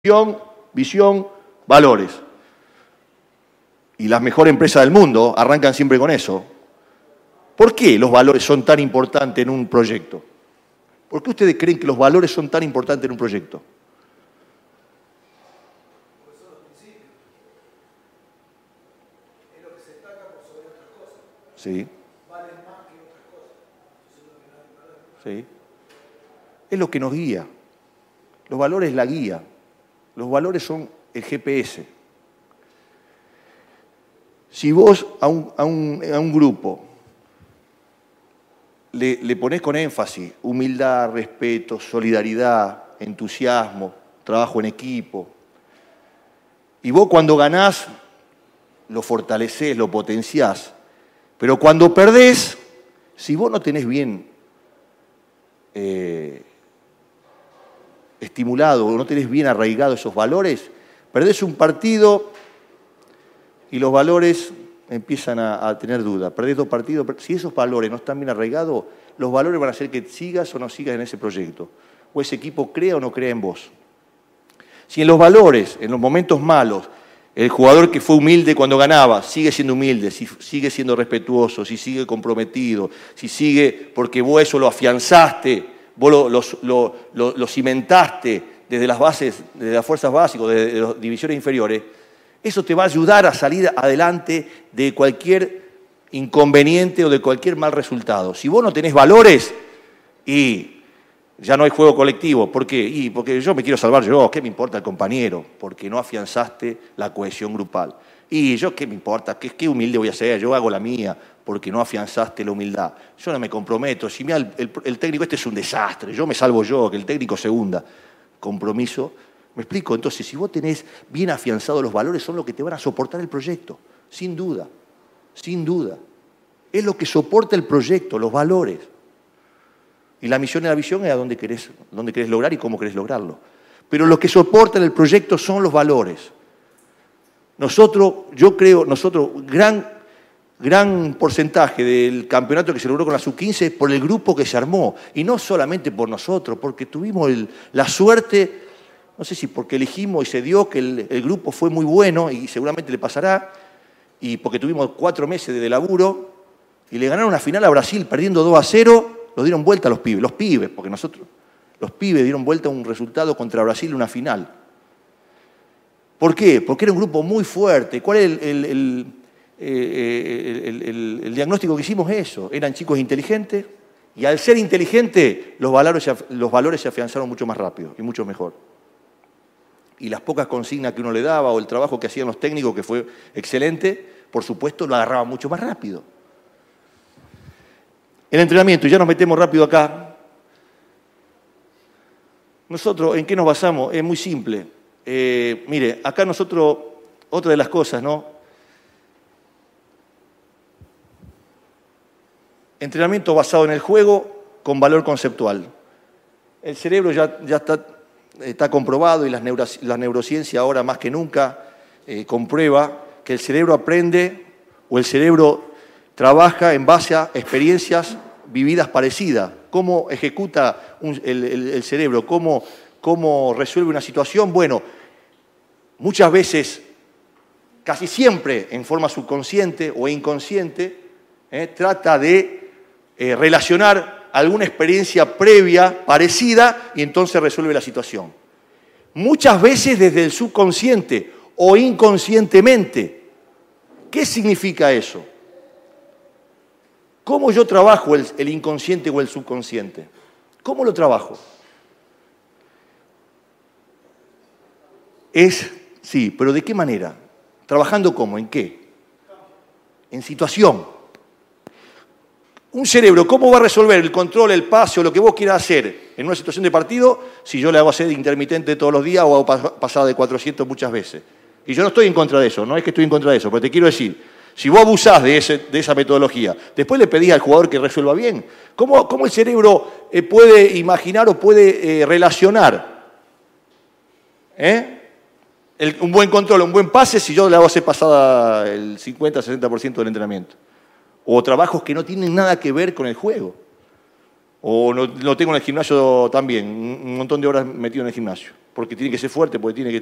Visión, valores. Y las mejores empresas del mundo arrancan siempre con eso. ¿Por qué los valores son tan importantes en un proyecto? ¿Por qué ustedes creen que los valores son tan importantes en un proyecto? Porque son los principios. Es lo que se destaca por sobre otras cosas. Sí. Valen más que otras cosas. Eso es lo que nadie valora. Sí. Es lo que nos guía. Los valores es la guía. Los valores son el GPS. Si vos a un grupo le ponés con énfasis humildad, respeto, solidaridad, entusiasmo, trabajo en equipo, y vos cuando ganás lo fortalecés, lo potenciás, pero cuando perdés, si vos no tenés bien estimulado o no tenés bien arraigado esos valores, perdés un partido y los valores empiezan a tener duda. Perdés 2 partidos. Si esos valores no están bien arraigados, los valores van a hacer que sigas o no sigas en ese proyecto. O ese equipo crea o no crea en vos. Si en los valores, en los momentos malos, el jugador que fue humilde cuando ganaba sigue siendo humilde, si sigue siendo respetuoso, si sigue comprometido, si sigue porque vos eso lo afianzaste, vos lo cimentaste desde las bases, desde las fuerzas básicas, desde las divisiones inferiores, eso te va a ayudar a salir adelante de cualquier inconveniente o de cualquier mal resultado. Si vos no tenés valores y ya no hay juego colectivo, ¿por qué? Y porque yo me quiero salvar yo, ¿qué me importa el compañero? Porque no afianzaste la cohesión grupal. Y yo, ¿qué me importa? ¿Qué humilde voy a ser? Yo hago la mía, porque no afianzaste la humildad. Yo no me comprometo. Si mira, el técnico este es un desastre, yo me salvo yo, que el técnico se hunda. Compromiso. ¿Me explico? Entonces, si vos tenés bien afianzados los valores, son los que te van a soportar el proyecto, sin duda, sin duda. Es lo que soporta el proyecto, los valores. Y la misión y la visión es a dónde querés lograr y cómo querés lograrlo. Pero lo que soportan el proyecto son los valores. Nosotros, gran porcentaje del campeonato que se logró con la Sub-15 es por el grupo que se armó. Y no solamente por nosotros, porque tuvimos la suerte, no sé si porque elegimos y se dio que el grupo fue muy bueno y seguramente le pasará, y porque tuvimos 4 meses de laburo y le ganaron una final a Brasil perdiendo 2-0, lo dieron vuelta a los pibes, porque los pibes dieron vuelta a un resultado contra Brasil en una final. ¿Por qué? Porque era un grupo muy fuerte. ¿Cuál es el diagnóstico que hicimos? Eso. Eran chicos inteligentes y al ser inteligentes los valores se afianzaron mucho más rápido y mucho mejor. Y las pocas consignas que uno le daba o el trabajo que hacían los técnicos, que fue excelente, por supuesto lo agarraban mucho más rápido. El entrenamiento, ya nos metemos rápido acá. Nosotros, ¿en qué nos basamos? Es muy simple. Mire, acá nosotros, otra de las cosas, ¿no? Entrenamiento basado en el juego con valor conceptual. El cerebro ya está comprobado y la neurociencia ahora más que nunca comprueba que el cerebro aprende o el cerebro trabaja en base a experiencias vividas parecidas. ¿Cómo ejecuta el cerebro? ¿Cómo resuelve una situación? Bueno, muchas veces, casi siempre en forma subconsciente o inconsciente, trata de relacionar alguna experiencia previa parecida y entonces resuelve la situación. Muchas veces desde el subconsciente o inconscientemente. ¿Qué significa eso? ¿Cómo yo trabajo el inconsciente o el subconsciente? ¿Cómo lo trabajo? Sí, pero ¿de qué manera? ¿Trabajando cómo? ¿En qué? En situación. Un cerebro, ¿cómo va a resolver el control, el pase o lo que vos quieras hacer en una situación de partido si yo le hago hacer intermitente todos los días o hago pasada de 400 muchas veces? Y yo no estoy en contra de eso, no es que estoy en contra de eso, pero te quiero decir, si vos abusás de esa metodología, después le pedís al jugador que resuelva bien. ¿Cómo el cerebro puede imaginar o puede relacionar un buen control, un buen pase si yo le hago hacer pasada el 50-60% del entrenamiento? O trabajos que no tienen nada que ver con el juego. O no tengo en el gimnasio también, un montón de horas metido en el gimnasio. Porque tiene que ser fuerte, porque tiene que